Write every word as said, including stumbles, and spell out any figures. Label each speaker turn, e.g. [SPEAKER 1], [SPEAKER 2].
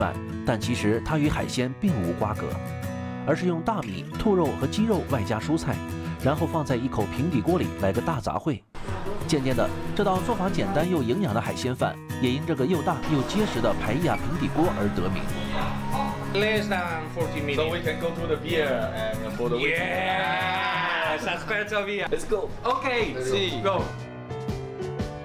[SPEAKER 1] 饭，但其实它与海鲜并无瓜葛，而是用大米、兔肉和鸡肉外加蔬菜，然后放在一口平底锅里来个大杂烩。渐渐的，这道做法简单又营养的海鲜饭，也因这个又大又结实的排亚平底锅而得名。
[SPEAKER 2] Less than forty minutes.
[SPEAKER 3] So we can go to the beer and for the
[SPEAKER 2] Yes, aspetta via.
[SPEAKER 3] Let's go.
[SPEAKER 2] Okay,
[SPEAKER 3] See.
[SPEAKER 2] go.